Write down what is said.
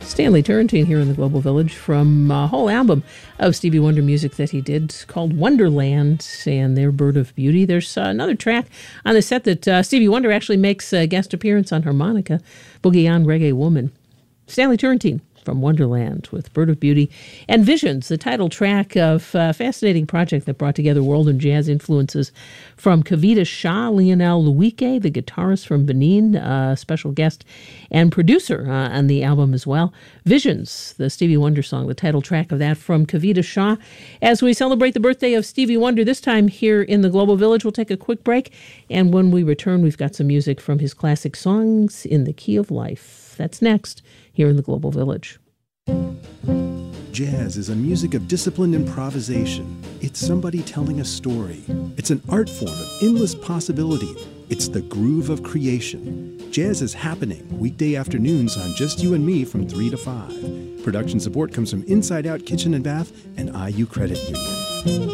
Stanley Turrentine here in the Global Village from a whole album of Stevie Wonder music that he did called Wonderland and their Bird of Beauty. There's another track on the set that Stevie Wonder actually makes a guest appearance on harmonica, Boogie On Reggae Woman. Stanley Turrentine from Wonderland with Bird of Beauty and Visions, the title track of a fascinating project that brought together world and jazz influences from Kavita Shah, Lionel Luike, the guitarist from Benin, a special guest and producer on the album as well. Visions, the Stevie Wonder song, the title track of that from Kavita Shah. As we celebrate the birthday of Stevie Wonder, this time here in the Global Village, we'll take a quick break. And when we return, we've got some music from his classic songs in the Key of Life. That's next here in the Global Village. Jazz is a music of disciplined improvisation. It's somebody telling a story. It's an art form of endless possibility. It's the groove of creation. Jazz is happening weekday afternoons on Just You and Me from 3 to 5. Production support comes from Inside Out Kitchen and Bath and IU Credit Union.